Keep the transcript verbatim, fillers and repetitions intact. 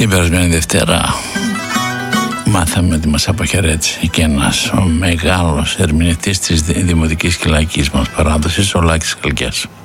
Την περασμένη Δευτέρα μάθαμε ότι μας αποχαιρέτησε και ένας ο μεγάλος ερμηνευτής της δημοτικής και λαϊκής μας παράδοσης, ο Λάκης Χαλκιάς.